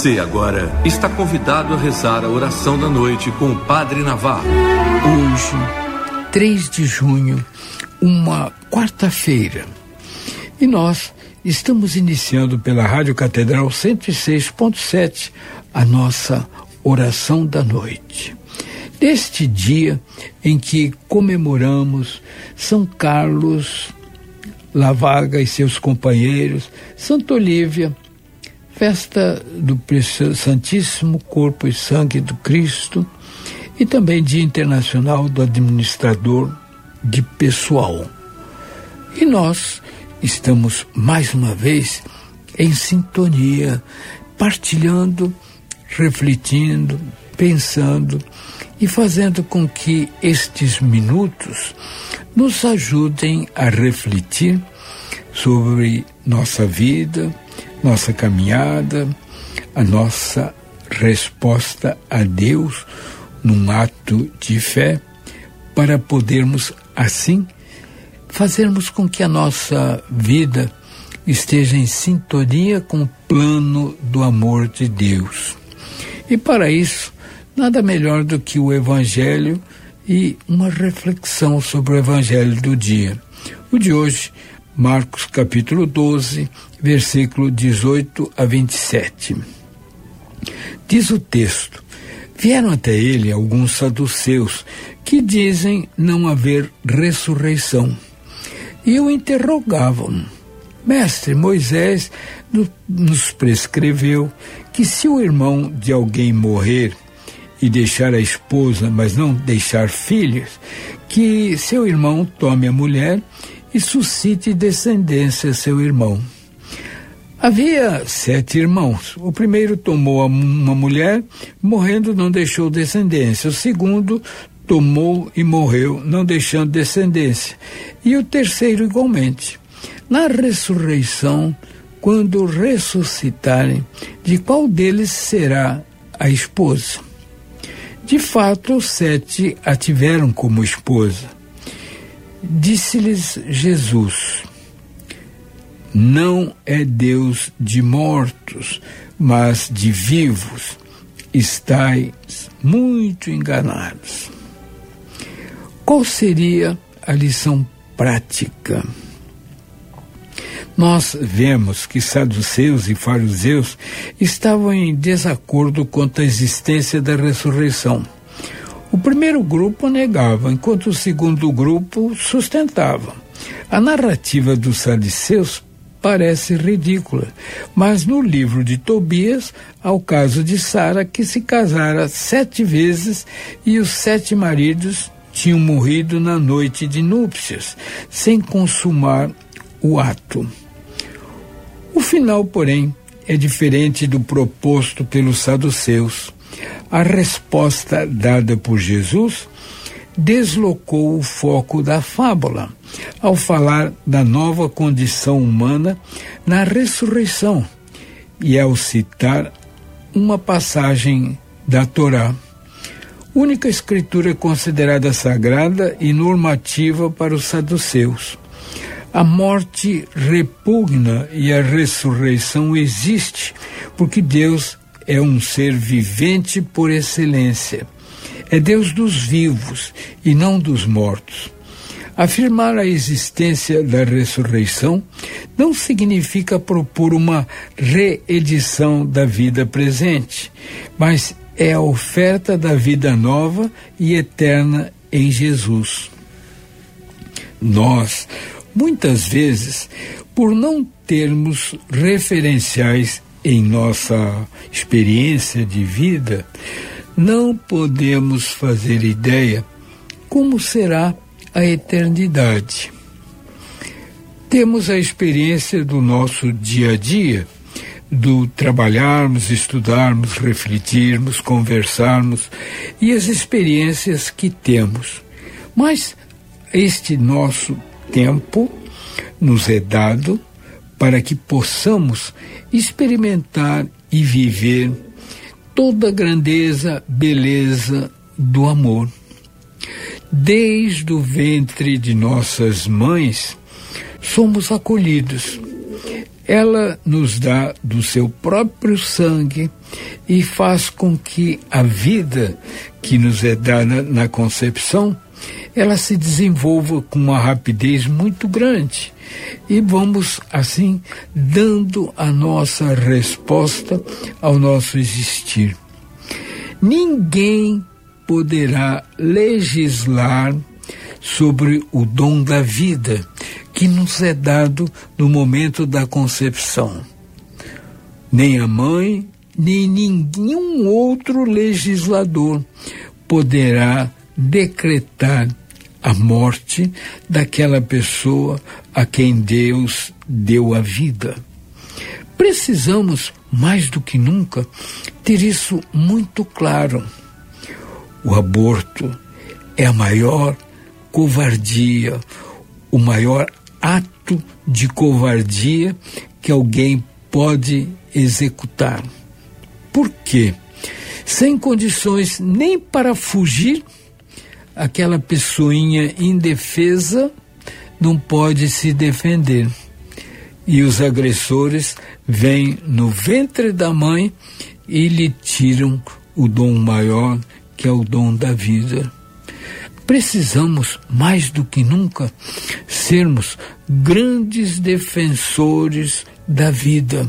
Você agora está convidado a rezar a oração da noite com o Padre Navarro. Hoje, 3 de junho, uma quarta-feira. E nós estamos iniciando pela Rádio Catedral 106.7 a nossa oração da noite. Neste dia em que comemoramos São Carlos Lavaga e seus companheiros, Santa Olívia, festa do Santíssimo Corpo e Sangue do Cristo, e também Dia Internacional do Administrador de Pessoal. E nós estamos mais uma vez em sintonia, partilhando, refletindo, pensando e fazendo com que estes minutos nos ajudem a refletir sobre nossa vida, nossa caminhada, a nossa resposta a Deus num ato de fé, para podermos, assim, fazermos com que a nossa vida esteja em sintonia com o plano do amor de Deus. E para isso, nada melhor do que o Evangelho e uma reflexão sobre o Evangelho do dia. O de hoje, Marcos capítulo 12, versículo 18 a 27. Diz o texto: vieram até ele alguns saduceus que dizem não haver ressurreição. E o interrogavam: Mestre, Moisés nos prescreveu que se o irmão de alguém morrer e deixar a esposa, mas não deixar filhos, que seu irmão tome a mulher e suscite descendência a seu irmão. Havia 7 irmãos. O primeiro tomou uma mulher, morrendo não deixou descendência. O segundo tomou e morreu, não deixando descendência. E o terceiro igualmente. Na ressurreição, quando ressuscitarem, de qual deles será a esposa? De fato, os 7 a tiveram como esposa. Disse-lhes Jesus: não é Deus de mortos, mas de vivos. Estais muito enganados. Qual seria a lição prática? Nós vemos que saduceus e fariseus estavam em desacordo quanto à existência da ressurreição. O primeiro grupo negava, enquanto o segundo grupo sustentava. A narrativa dos saduceus parece ridícula, mas no livro de Tobias há o caso de Sara, que se casara 7 vezes e os 7 maridos tinham morrido na noite de núpcias, sem consumar o ato. O final, porém, é diferente do proposto pelos saduceus. A resposta dada por Jesus deslocou o foco da fábula, ao falar da nova condição humana na ressurreição e ao citar uma passagem da Torá, única escritura considerada sagrada e normativa para os saduceus. A morte repugna e a ressurreição existe, porque Deus é um ser vivente por excelência. É Deus dos vivos e não dos mortos. Afirmar a existência da ressurreição não significa propor uma reedição da vida presente, mas é a oferta da vida nova e eterna em Jesus. Nós, muitas vezes, por não termos referenciais em nossa experiência de vida, não podemos fazer ideia como será a eternidade. Temos a experiência do nosso dia a dia, do trabalharmos, estudarmos, refletirmos, conversarmos e as experiências que temos. Mas este nosso tempo nos é dado para que possamos experimentar e viver toda a grandeza, beleza do amor. Desde o ventre de nossas mães, somos acolhidos. Ela nos dá do seu próprio sangue e faz com que a vida que nos é dada na concepção, ela se desenvolva com uma rapidez muito grande. E vamos, assim, dando a nossa resposta ao nosso existir. Ninguém poderá legislar sobre o dom da vida que nos é dado no momento da concepção. Nem a mãe, nem nenhum outro legislador poderá decretar a morte daquela pessoa a quem Deus deu a vida. Precisamos, mais do que nunca, ter isso muito claro. O aborto é a maior covardia, o maior ato de covardia que alguém pode executar. Por quê? Sem condições nem para fugir, aquela pessoinha indefesa não pode se defender. E os agressores vêm no ventre da mãe e lhe tiram o dom maior, que é o dom da vida. Precisamos, mais do que nunca, sermos grandes defensores da vida.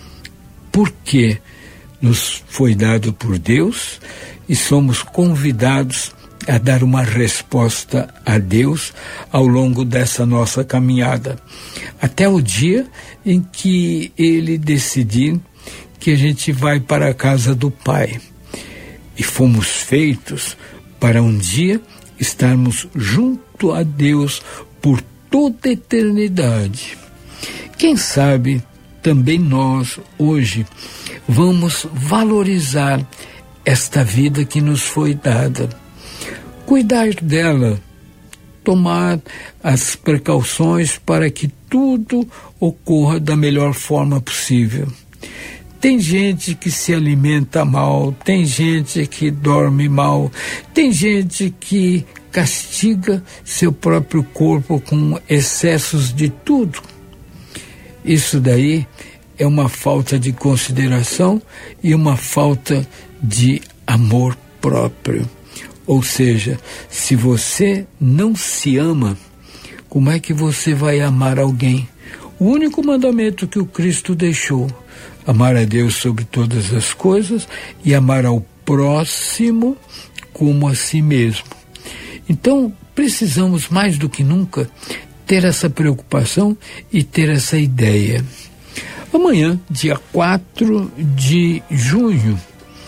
Porque nos foi dado por Deus e somos convidados a dar uma resposta a Deus ao longo dessa nossa caminhada, até o dia em que Ele decidir que a gente vai para a casa do Pai. E fomos feitos para um dia estarmos junto a Deus por toda a eternidade. Quem sabe também nós, hoje, vamos valorizar esta vida que nos foi dada. Cuidar dela, tomar as precauções para que tudo ocorra da melhor forma possível. Tem gente que se alimenta mal, tem gente que dorme mal, tem gente que castiga seu próprio corpo com excessos de tudo. Isso daí é uma falta de consideração e uma falta de amor próprio. Ou seja, se você não se ama, como é que você vai amar alguém? O único mandamento que o Cristo deixou: amar a Deus sobre todas as coisas e amar ao próximo como a si mesmo. Então, precisamos mais do que nunca ter essa preocupação e ter essa ideia. Amanhã, dia 4 de junho,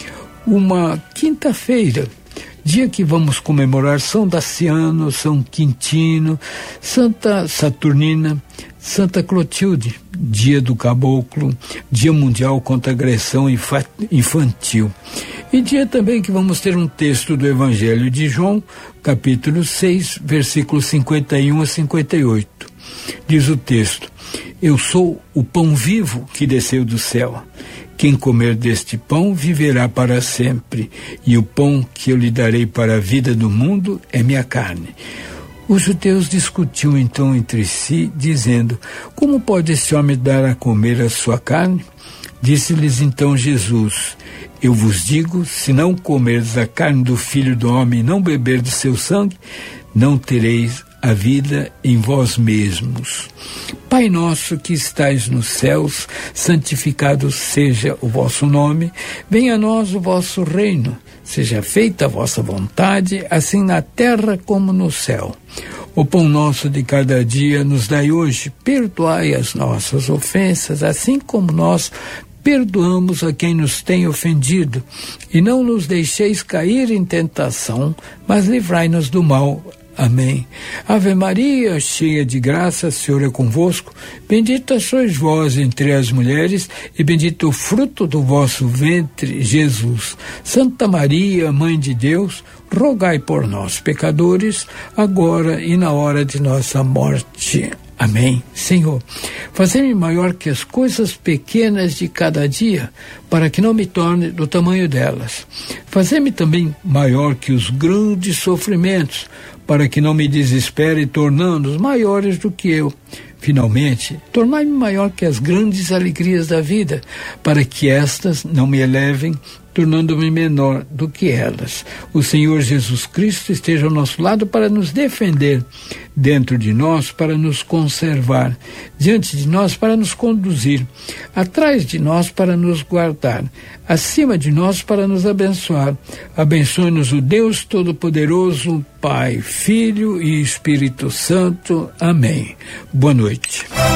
uma quinta-feira, dia que vamos comemorar São Daciano, São Quintino, Santa Saturnina, Santa Clotilde, dia do caboclo, dia mundial contra a agressão infantil. E dia também que vamos ter um texto do Evangelho de João, capítulo 6, versículos 51 a 58. Diz o texto: eu sou o pão vivo que desceu do céu. Quem comer deste pão viverá para sempre, e o pão que eu lhe darei para a vida do mundo é minha carne. Os judeus discutiam então entre si, dizendo: como pode esse homem dar a comer a sua carne? Disse-lhes então Jesus: eu vos digo, se não comerdes a carne do Filho do Homem e não beberdes seu sangue, não tereis a vida em vós mesmos. Pai nosso que estais nos céus, santificado seja o vosso nome, venha a nós o vosso reino, seja feita a vossa vontade, assim na terra como no céu. O pão nosso de cada dia nos dai hoje, perdoai as nossas ofensas, assim como nós perdoamos a quem nos tem ofendido, e não nos deixeis cair em tentação, mas livrai-nos do mal. Amém. Ave Maria, cheia de graça, o Senhor é convosco. Bendita sois vós entre as mulheres, e bendito o fruto do vosso ventre, Jesus. Santa Maria, Mãe de Deus, rogai por nós, pecadores, agora e na hora de nossa morte. Amém. Senhor, fazei-me maior que as coisas pequenas de cada dia, para que não me torne do tamanho delas. Fazei-me também maior que os grandes sofrimentos, para que não me desespere, tornando-os maiores do que eu. Finalmente, tornai-me maior que as grandes alegrias da vida, para que estas não me elevem, tornando-me menor do que elas. O Senhor Jesus Cristo esteja ao nosso lado para nos defender, dentro de nós para nos conservar, diante de nós para nos conduzir, atrás de nós para nos guardar, acima de nós para nos abençoar. Abençoe-nos o Deus Todo-Poderoso, Pai, Filho e Espírito Santo. Amém. Boa noite.